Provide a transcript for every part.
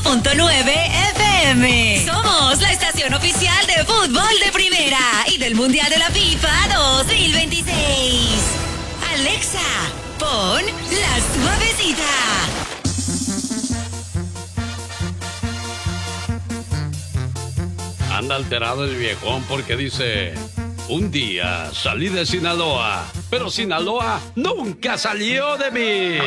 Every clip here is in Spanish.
FM. Somos la estación oficial de fútbol de primera y del Mundial de la FIFA 2026. Alexa, pon La Suavecita. Anda alterado el viejón porque dice: un día salí de Sinaloa, pero Sinaloa nunca salió de mí.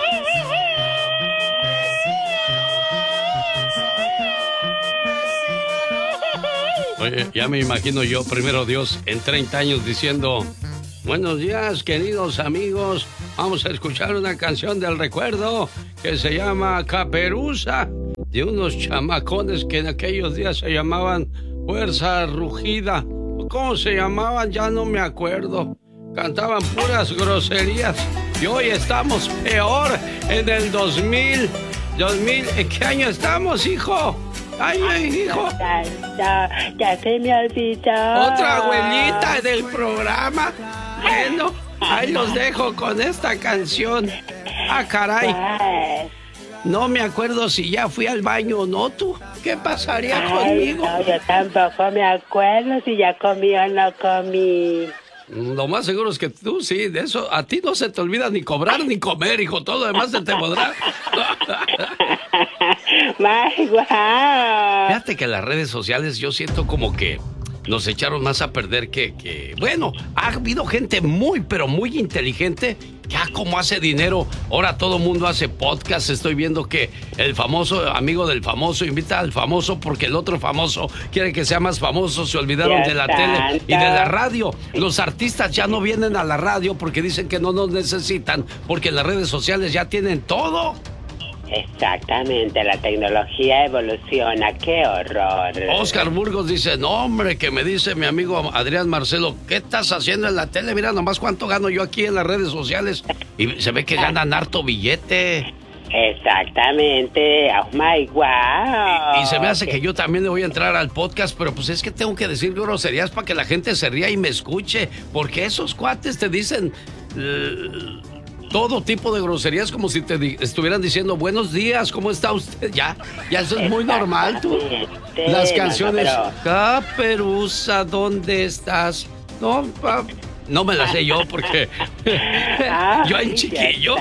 Oye, ya me imagino yo, primero Dios, en 30 años diciendo: buenos días, queridos amigos, vamos a escuchar una canción del recuerdo que se llama Caperuza, de unos chamacones que en aquellos días se llamaban Fuerza Rugida. ¿Cómo se llamaban? Ya no me acuerdo. Cantaban puras groserías y hoy estamos peor en el 2000. ¿En qué año estamos, hijo? Ay, hijo. Ya se me olvidó. Otra abuelita del programa. Bueno, ahí los dejo con esta canción. Ah, caray. No me acuerdo si ya fui al baño o no, tú. ¿Qué pasaría conmigo? No, yo tampoco me acuerdo si ya comí o no comí. Lo más seguro es que tú sí, de eso a ti no se te olvida ni cobrar ni comer, hijo. Todo lo demás se te podrá. Fíjate que las redes sociales yo siento como que nos echaron más a perder que... Bueno, ha habido gente muy, pero muy inteligente que como hace dinero. Ahora todo el mundo hace podcast. Estoy viendo que el famoso amigo del famoso invita al famoso porque el otro famoso quiere que sea más famoso. Se olvidaron de la tele y de la radio. Los artistas ya no vienen a la radio porque dicen que no nos necesitan porque en las redes sociales ya tienen todo. Exactamente, la tecnología evoluciona, qué horror. Oscar Burgos dice: no, hombre, que me dice mi amigo Adrián Marcelo, ¿qué estás haciendo en la tele? Mira nomás cuánto gano yo aquí en las redes sociales. Y se ve que ganan harto billete. Exactamente, oh my wow. Y se me hace que yo también le voy a entrar al podcast, pero pues es que tengo que decir groserías para que la gente se ría y me escuche, porque esos cuates te dicen... todo tipo de groserías como si te estuvieran diciendo buenos días, ¿cómo está usted? Ya eso es muy normal, tú. Las canciones, Caperuza, ¿dónde estás? No me las sé yo porque yo en chiquillo.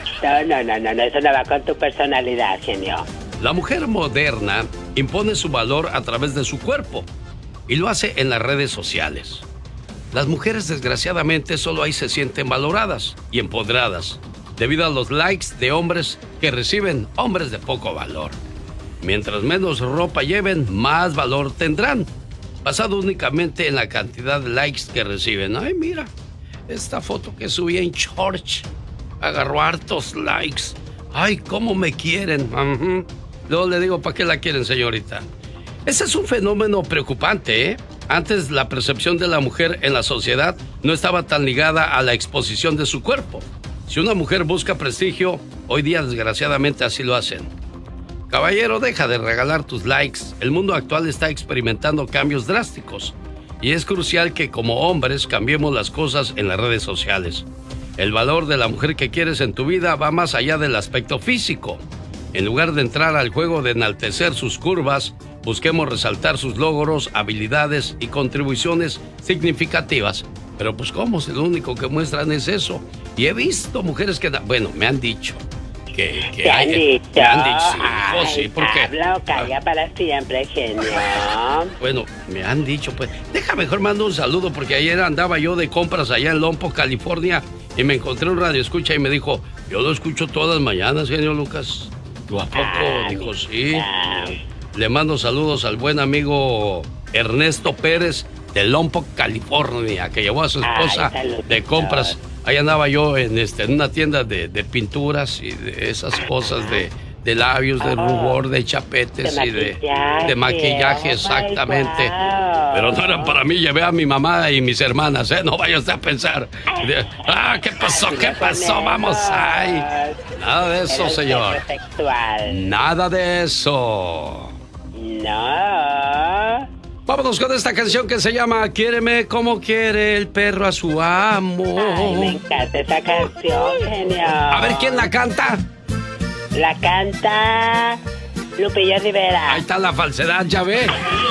No, eso no va con tu personalidad, genio. La mujer moderna impone su valor a través de su cuerpo y lo hace en las redes sociales. Las mujeres, desgraciadamente, solo ahí se sienten valoradas y empoderadas debido a los likes de hombres que reciben hombres de poco valor. Mientras menos ropa lleven, más valor tendrán, basado únicamente en la cantidad de likes que reciben. Ay, mira, esta foto que subí en Church agarró hartos likes. Ay, cómo me quieren. Luego le digo, ¿para qué la quieren, señorita? Ese es un fenómeno preocupante, ¿eh? Antes la percepción de la mujer en la sociedad no estaba tan ligada a la exposición de su cuerpo. Si una mujer busca prestigio, hoy día desgraciadamente así lo hacen. Caballero, deja de regalar tus likes. El mundo actual está experimentando cambios drásticos y es crucial que como hombres cambiemos las cosas en las redes sociales. El valor de la mujer que quieres en tu vida va más allá del aspecto físico. En lugar de entrar al juego de enaltecer sus curvas, busquemos resaltar sus logros, habilidades y contribuciones significativas. Pero pues ¿cómo? Si lo único que muestran es eso. Y he visto mujeres que... Bueno, me han dicho que ¿Te han dicho? Me han dicho, sí, ay, sí, porque... Habla o calla para siempre, genio. Bueno, me han dicho, pues... Deja mejor mando un saludo porque ayer andaba yo de compras allá en Lompoc, California, y me encontré un radioescucha y me dijo: yo lo escucho todas las mañanas, genio Lucas. ¿Yo a poco? Dijo, sí. Le mando saludos al buen amigo Ernesto Pérez de Lompoc, California, que llevó a su esposa de compras. Ahí andaba yo en una tienda de pinturas y de esas cosas de labios, de rubor, de chapetes y de maquillaje, exactamente. Pero no eran para mí, llevé a mi mamá y mis hermanas, ¿eh? No vayas a pensar. ¿Qué pasó? ¿Qué pasó? Vamos, ay. Nada de eso, señor. Nada de eso. No. Vámonos con esta canción que se llama Quiéreme como quiere el perro a su amo. Ay, me encanta esa canción, genio. A ver, ¿quién la canta? La canta Lupillo Rivera. Ahí está la falsedad, ya ve.